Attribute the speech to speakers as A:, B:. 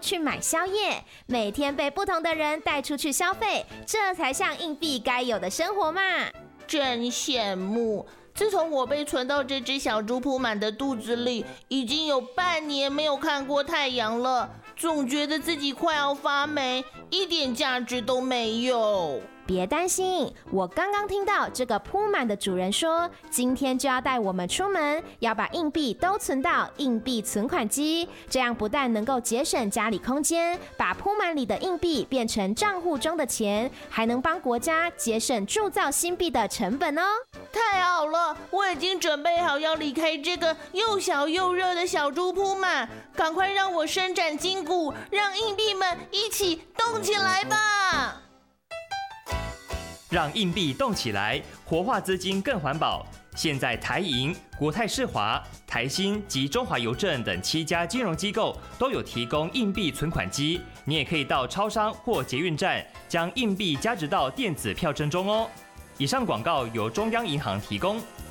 A: 去买宵夜，每天被不同的人带出去消费，这才像硬币该有的生活嘛。
B: 真羡慕。自从我被存到这只小猪铺满的肚子里，已经有半年没有看过太阳了，总觉得自己快要发霉，一点价值都没有。
A: 别担心，我刚刚听到这个铺满的主人说，今天就要带我们出门，要把硬币都存到硬币存款机，这样不但能够节省家里空间，把铺满里的硬币变成账户中的钱，还能帮国家节省铸造新币的成本哦。
B: 太好了，我已经准备好要离开这个又小又热的小猪铺满，赶快让我伸展筋骨，让硬币们一起动起来吧！
C: 让硬币动起来，活化资金更环保。现在台银、国泰世华、台新及中华邮政等7家金融机构都有提供硬币存款机，你也可以到超商或捷运站将硬币加值到电子票证中哦。以上广告由中央银行提供。